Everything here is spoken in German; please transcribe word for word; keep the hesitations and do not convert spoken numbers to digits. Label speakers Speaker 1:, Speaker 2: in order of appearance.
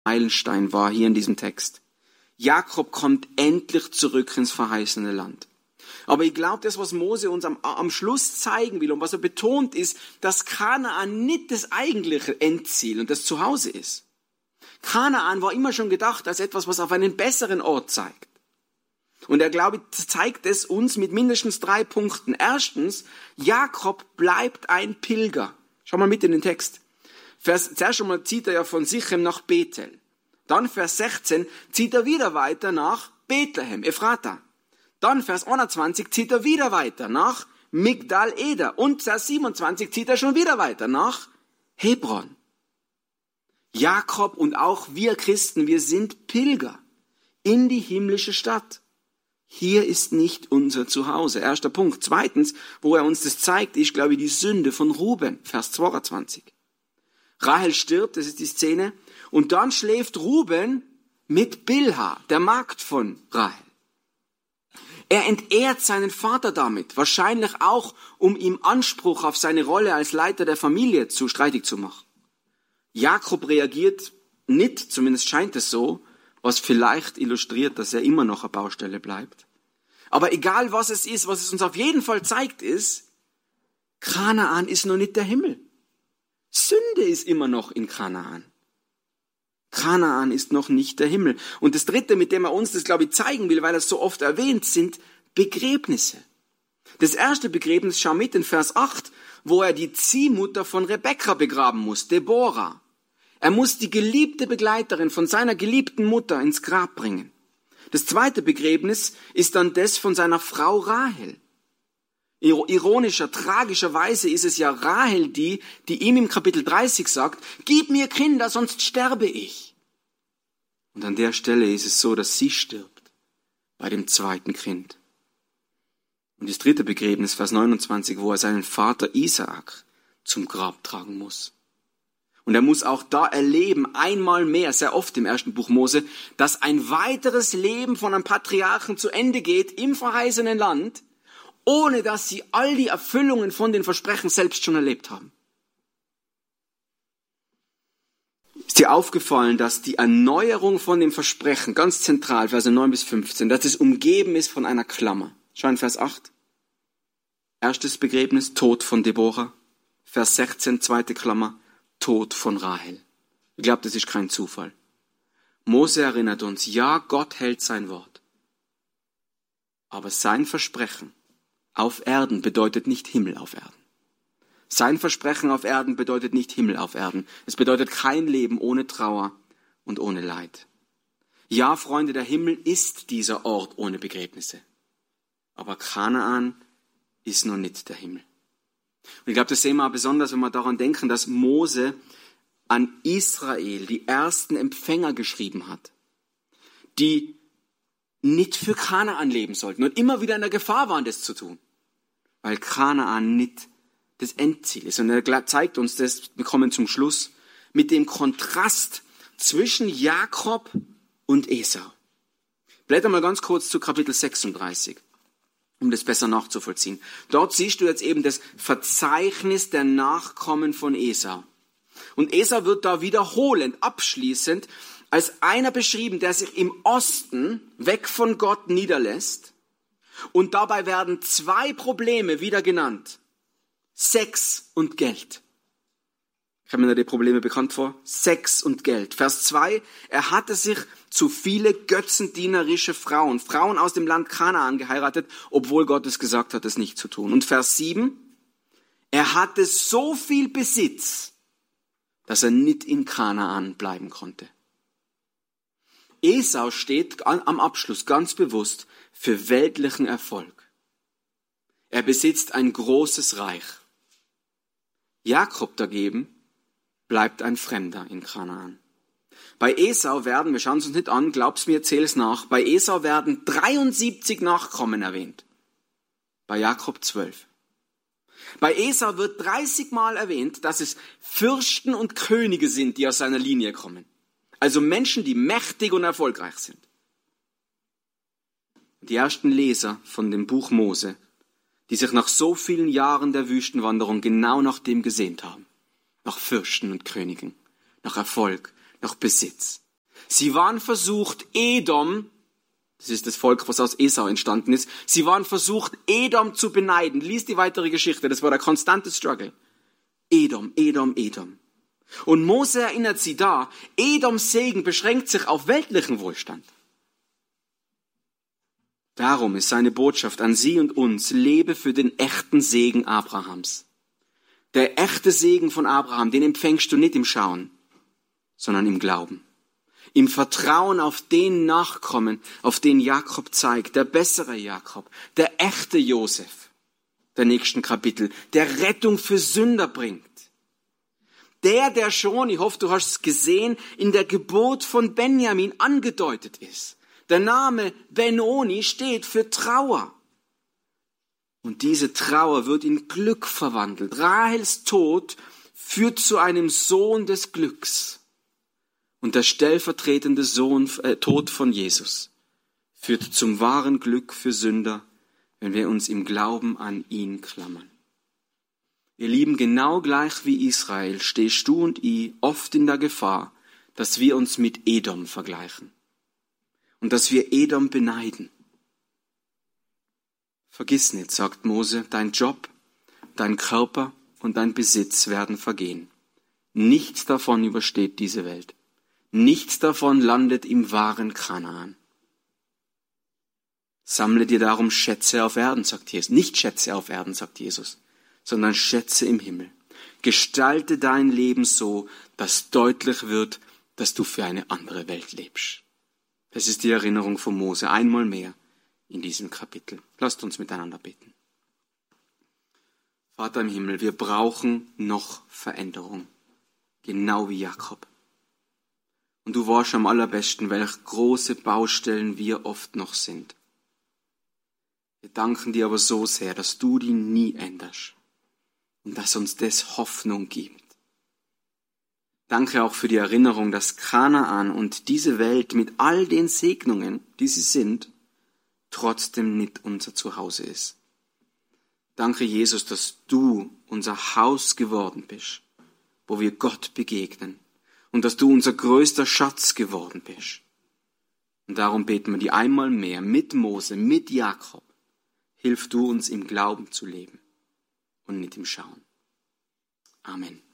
Speaker 1: Meilenstein war hier in diesem Text. Jakob kommt endlich zurück ins verheißene Land. Aber ich glaube, das, was Mose uns am, am Schluss zeigen will und was er betont, ist, dass Kanaan nicht das eigentliche Endziel und das Zuhause ist. Kanaan war immer schon gedacht als etwas, was auf einen besseren Ort zeigt. Und er, glaube ich, zeigt es uns mit mindestens drei Punkten. Erstens, Jakob bleibt ein Pilger. Schau mal mit in den Text. Vers, zuerst einmal zieht er ja von Sichem nach Bethel. Dann Vers sechzehn zieht er wieder weiter nach Bethlehem, Ephrata. Dann Vers einundzwanzig zieht er wieder weiter nach Migdal Eder. Und Vers siebenundzwanzig zieht er schon wieder weiter nach Hebron. Jakob und auch wir Christen, wir sind Pilger in die himmlische Stadt. Hier ist nicht unser Zuhause. Erster Punkt. Zweitens, wo er uns das zeigt, ist, glaube ich, die Sünde von Ruben. Vers zweiundzwanzig. Rahel stirbt, das ist die Szene. Und dann schläft Ruben mit Bilha, der Magd von Rahel. Er entehrt seinen Vater damit, wahrscheinlich auch, um ihm Anspruch auf seine Rolle als Leiter der Familie zu streitig zu machen. Jakob reagiert nicht, zumindest scheint es so, was vielleicht illustriert, dass er immer noch eine Baustelle bleibt. Aber egal was es ist, was es uns auf jeden Fall zeigt, ist, Kanaan ist noch nicht der Himmel. Sünde ist immer noch in Kanaan. Kanaan ist noch nicht der Himmel. Und das Dritte, mit dem er uns das, glaube ich, zeigen will, weil er es so oft erwähnt, sind Begräbnisse. Das erste Begräbnis, schau mit in Vers acht, wo er die Ziehmutter von Rebekka begraben muss, Deborah. Er muss die geliebte Begleiterin von seiner geliebten Mutter ins Grab bringen. Das zweite Begräbnis ist dann das von seiner Frau Rahel. Ironischer, tragischerweise ist es ja Rahel die, die ihm im Kapitel dreißig sagt, gib mir Kinder, sonst sterbe ich. Und an der Stelle ist es so, dass sie stirbt bei dem zweiten Kind. Und das dritte Begräbnis, Vers neunundzwanzig, wo er seinen Vater Isaak zum Grab tragen muss. Und er muss auch da erleben, einmal mehr, sehr oft im ersten Buch Mose, dass ein weiteres Leben von einem Patriarchen zu Ende geht im verheißenen Land, ohne dass sie all die Erfüllungen von den Versprechen selbst schon erlebt haben. Ist dir aufgefallen, dass die Erneuerung von dem Versprechen, ganz zentral, Verse neun bis fünfzehn, dass es umgeben ist von einer Klammer? Schau in Vers acht. Erstes Begräbnis, Tod von Deborah. Vers sechzehn, zweite Klammer, Tod von Rahel. Ich glaube, das ist kein Zufall. Mose erinnert uns, ja, Gott hält sein Wort. Aber sein Versprechen auf Erden bedeutet nicht Himmel auf Erden. Sein Versprechen auf Erden bedeutet nicht Himmel auf Erden. Es bedeutet kein Leben ohne Trauer und ohne Leid. Ja, Freunde, der Himmel ist dieser Ort ohne Begräbnisse. Aber Kanaan ist noch nicht der Himmel. Und ich glaube, das sehen wir auch besonders, wenn wir daran denken, dass Mose an Israel die ersten Empfänger geschrieben hat, die nicht für Kanaan leben sollten und immer wieder in der Gefahr waren, das zu tun. Weil Kanaan nicht das Endziel ist. Und er zeigt uns das, wir kommen zum Schluss, mit dem Kontrast zwischen Jakob und Esau. Blätter mal ganz kurz zu Kapitel sechsunddreißig, um das besser nachzuvollziehen. Dort siehst du jetzt eben das Verzeichnis der Nachkommen von Esau. Und Esau wird da wiederholend, abschließend, als einer beschrieben, der sich im Osten weg von Gott niederlässt. Und dabei werden zwei Probleme wieder genannt. Sex und Geld. Kommen mir die Probleme bekannt vor? Sex und Geld. Vers zwei, er hatte sich zu viele götzendienerische Frauen, Frauen aus dem Land Kanaan geheiratet, obwohl Gott es gesagt hat, es nicht zu tun. Und Vers sieben, er hatte so viel Besitz, dass er nicht in Kanaan bleiben konnte. Esau steht am Abschluss ganz bewusst für weltlichen Erfolg. Er besitzt ein großes Reich. Jakob dagegen bleibt ein Fremder in Kanaan. Bei Esau werden, wir schauen es uns nicht an, glaub's mir, erzähl es nach, bei Esau werden dreiundsiebzig Nachkommen erwähnt. Bei Jakob zwölf. Bei Esau wird dreißig Mal erwähnt, dass es Fürsten und Könige sind, die aus seiner Linie kommen. Also Menschen, die mächtig und erfolgreich sind. Die ersten Leser von dem Buch Mose, die sich nach so vielen Jahren der Wüstenwanderung genau nach dem gesehnt haben. Nach Fürsten und Königen, nach Erfolg, nach Besitz. Sie waren versucht, Edom, das ist das Volk, was aus Esau entstanden ist, sie waren versucht, Edom zu beneiden. Lies die weitere Geschichte, das war der konstante Struggle. Edom, Edom, Edom. Und Mose erinnert sie da, Edoms Segen beschränkt sich auf weltlichen Wohlstand. Darum ist seine Botschaft an sie und uns, lebe für den echten Segen Abrahams. Der echte Segen von Abraham, den empfängst du nicht im Schauen, sondern im Glauben. Im Vertrauen auf den Nachkommen, auf den Jakob zeigt, der bessere Jakob, der echte Josef, der nächsten Kapitel, der Rettung für Sünder bringt. Der, der schon, ich hoffe, du hast es gesehen, in der Geburt von Benjamin angedeutet ist. Der Name Benoni steht für Trauer. Und diese Trauer wird in Glück verwandelt. Rahels Tod führt zu einem Sohn des Glücks. Und der stellvertretende Sohn, äh, Tod von Jesus führt zum wahren Glück für Sünder, wenn wir uns im Glauben an ihn klammern. Ihr Lieben, genau gleich wie Israel stehst du und ich oft in der Gefahr, dass wir uns mit Edom vergleichen und dass wir Edom beneiden. Vergiss nicht, sagt Mose, dein Job, dein Körper und dein Besitz werden vergehen. Nichts davon übersteht diese Welt. Nichts davon landet im wahren Kanaan. Sammle dir darum Schätze auf Erden, sagt Jesus. Nicht Schätze auf Erden, sagt Jesus, sondern Schätze im Himmel. Gestalte dein Leben so, dass deutlich wird, dass du für eine andere Welt lebst. Das ist die Erinnerung von Mose, einmal mehr in diesem Kapitel. Lasst uns miteinander beten. Vater im Himmel, wir brauchen noch Veränderung, genau wie Jakob. Und du weißt am allerbesten, welche große Baustellen wir oft noch sind. Wir danken dir aber so sehr, dass du die nie änderst und dass uns das Hoffnung gibt. Danke auch für die Erinnerung, dass Kanaan und diese Welt mit all den Segnungen, die sie sind, trotzdem nicht unser Zuhause ist. Danke, Jesus, dass du unser Haus geworden bist, wo wir Gott begegnen. Und dass du unser größter Schatz geworden bist. Und darum beten wir dir einmal mehr mit Mose, mit Jakob. Hilf du uns im Glauben zu leben und nicht im Schauen. Amen.